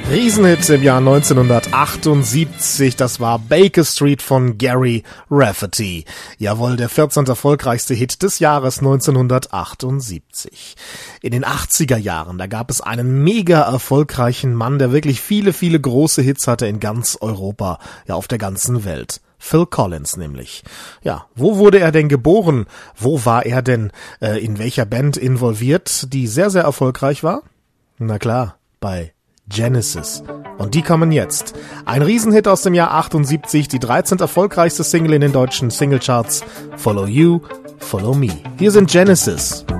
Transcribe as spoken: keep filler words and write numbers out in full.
Riesenhit im Jahr neunzehnhundertachtundsiebzig, das war Baker Street von Gary Rafferty. Jawohl, der vierzehnt erfolgreichste Hit des Jahres neunzehnhundertachtundsiebzig. In den achtziger Jahren, da gab es einen mega erfolgreichen Mann, der wirklich viele, viele große Hits hatte in ganz Europa, ja auf der ganzen Welt. Phil Collins nämlich. Ja, wo wurde er denn geboren? Wo war er denn äh, in welcher Band involviert, die sehr, sehr erfolgreich war? Na klar, bei Genesis. Und die kommen jetzt. Ein Riesenhit aus dem Jahr achtundsiebzig, die dreizehnte erfolgreichste Single in den deutschen Singlecharts. Follow You, Follow Me. Hier sind Genesis.